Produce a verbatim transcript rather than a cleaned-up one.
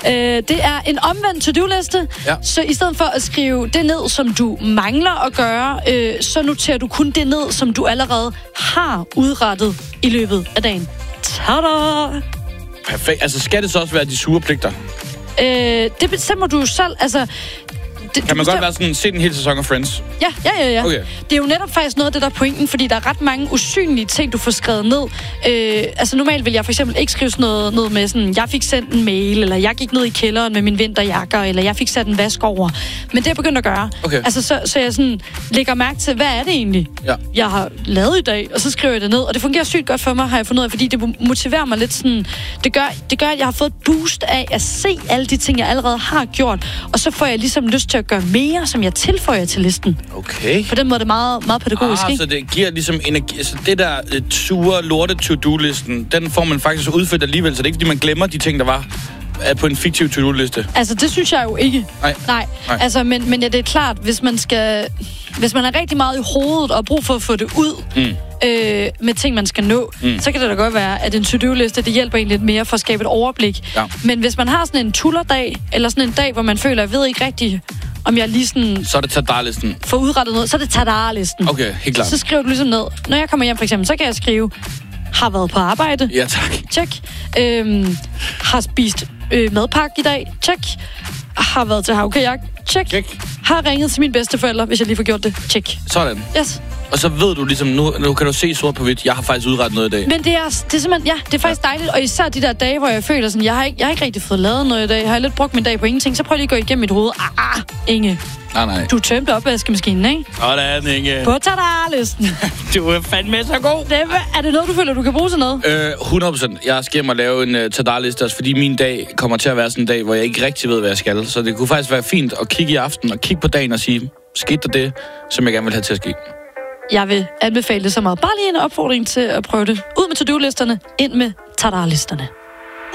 Øh, det er en omvendt to-do-liste. Ja. Så i stedet for at skrive det ned, som du mangler at gøre, øh, så noterer du kun det ned, som du allerede har udrettet i løbet af dagen. Tada! Perfekt. Altså, skal det så også være de sure pligter? Øh, det bestemmer du jo selv. Altså, det, kan man godt være sådan, se den hele sæson af Friends? Ja, ja, ja. ja. Okay. Det er jo netop faktisk noget af det, der er pointen, fordi der er ret mange usynlige ting, du får skrevet ned. Øh, altså normalt vil jeg for eksempel ikke skrive sådan noget, noget med sådan, jeg fik sendt en mail, eller jeg gik ned i kælderen med min vinterjakker, eller jeg fik sat en vask over. Men det er jeg begyndt at gøre. Okay. Altså, så, så jeg sådan lægger mærke til, hvad er det egentlig, ja. jeg har lavet i dag, og så skriver jeg det ned. Og det fungerer sygt godt for mig, har jeg fundet ud af, fordi det motiverer mig lidt sådan, det gør, det gør, at jeg har fået et boost af at se alle de ting, jeg allerede har gjort, og så får jeg ligesom lyst til at gøre mere, som jeg tilføjer til listen. Okay. På den måde er det meget, meget pædagogisk, ah, ikke? så det giver ligesom energi. Altså det der uh, sure lorte to-do-listen, den får man faktisk udført alligevel, så det er ikke, fordi man glemmer de ting, der var uh, på en fiktiv to-do-liste. Altså, det synes jeg jo ikke. Nej. Nej. Nej. Altså, men, men ja, det er klart, hvis man skal... Hvis man har rigtig meget i hovedet og brug for at få det ud mm. øh, med ting, man skal nå, mm. så kan det da godt være, at en to-do-liste, det hjælper en lidt mere for at skabe et overblik. Ja. Men hvis man har sådan en tullerdag, eller sådan en dag, hvor man føler, jeg ved ikke rigtigt, om jeg lige sådan... Så er det tadarlisten. Får udrettet noget, så er det tadarlisten. Okay, helt klart. Så skriver du ligesom ned. Når jeg kommer hjem, for eksempel, så kan jeg skrive, har været på arbejde. Ja, tak. Check. Øhm, har spist øh, madpakke i dag. Check. Har været til havkajak. Check. Check. Har ringet til mine bedsteforældre, hvis jeg lige får gjort det. Check. Sådan. Yes. Og så ved du ligesom, nu, nu kan du se sort på hvidt, jeg har faktisk udrettet noget i dag. Men det er, det er simpelthen, ja, det er faktisk dejligt. Og især de der dage, hvor jeg føler sådan, jeg har ikke, jeg har ikke rigtig fået lavet noget i dag. Har jeg lidt brugt min dag på ingenting, så prøv lige at gå igennem mit hoved. Ah, ah, Inge. Nej, nej. Du tømte opvaskemaskinen, ikke? Sådan, Inge. På tadarlisten. Du er fandme så god. Det er, er det noget, du føler, du kan bruge til noget? Øh, hundrede procent. Jeg skal hjem og lave en uh, tadarliste også, fordi min dag kommer til at være sådan en dag, hvor jeg ikke rigtig ved, hvad jeg skal. Så det kunne faktisk være fint at kigge i aften og kigge på dagen og sige, skete der det, som jeg gerne vil have til at ske. Jeg vil anbefale det så meget. Bare lige en opfordring til at prøve det. Ud med to-do-listerne, ind med tadarlisterne.